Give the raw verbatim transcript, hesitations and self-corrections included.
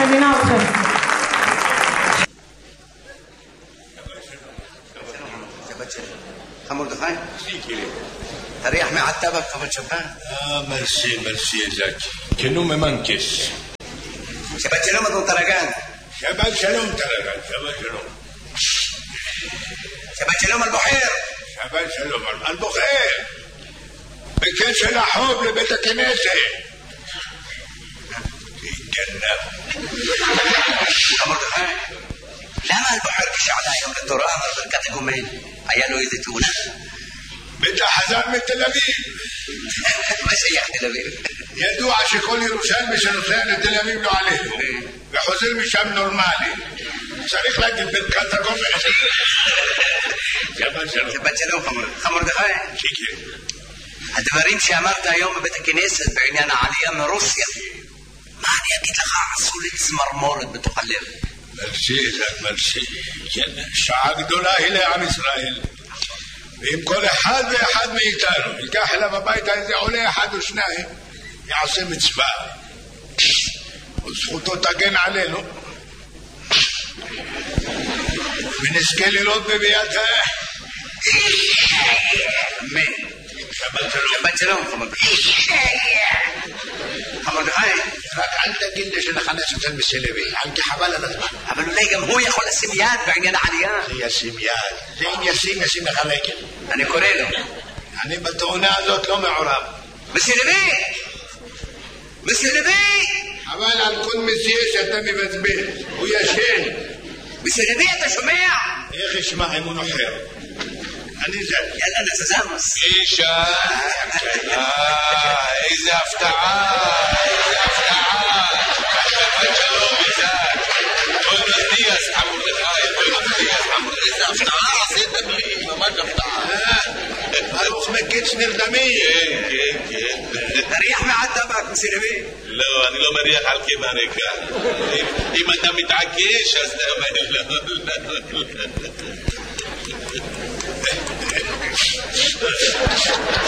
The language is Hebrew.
מזמינה אתכם. מרדכי? תריח מעט טבק כבוד שבת. אה, מרסי, מרסי, זאתי. כנו ממנקס. שבת שלום אדון טרגן. שבת שלום טרגן, שבת שלום. שבת שלום אלבוחר. שבת שלום אלבוחר. בקשר החוב לבית הכנסת. תתגנב. מרדכי, למה אלבוחר כשעלה היום לתורה אמר ברכת הגומל? היה לו איזה תאונה? בטח חזר מתל אביב. מה שייך תל אביב? ידוע שכל ירושלמי שנוסע לתל אביב לא עלינו וחוזר משם נורמלי. צריך להגיד ברכת הגומל. שבת שלום. שבת שלום מרדכי. כן. הדברים שאמרת היום בבית הכנסת בעניין העלייה מרוסיה, מה אני אגיד לך? עשו לי צמרמורת בתוך הלב. מרסי, זאת מרסי. שעה גדולה היא לעם ישראל. ואם כל אחד ואחד מאיתנו ייקח אליו הביתה איזה עולה אחד או שניים, יעשה מצווה. וזכותו תגן עלינו. ונזכה לראות בביאת ה... אמן. שבת שלום. שבת שלום, מרדכי. מרדכי, רק אל תגיד לי שנחנס אצל מסלבי, על כחבל על הזמן. אבל אולי גם הוא יכול לשים יד בעניין העלייה. זה ישים יד, זה אם ישים, ישים לך רגל. אני קורא לו. אני בתאונה הזאת לא מעורב. מסלבי! מסלבי! אבל על כל מסיע שאתה מבזבז, הוא ישן. מסלבי, אתה שומע? איך ישמע אם הוא נוחר? אני זה. יאללה, נזזמוס. אישה, איזה הפתעה, איזה הפתעה. שבת שלום, איזק. כל מרדיאס, מרדכי, כל מרדיאס, מרדכי. איזה הפתעה עשית לי, ממש הפתעה. ברוך מקיץ נרדמי. כן, כן, כן. תריח מעט טבק, מסלבי. לא, אני לא מריח על כברקה. אם אתה מתעקש, אז אתה אומר לא.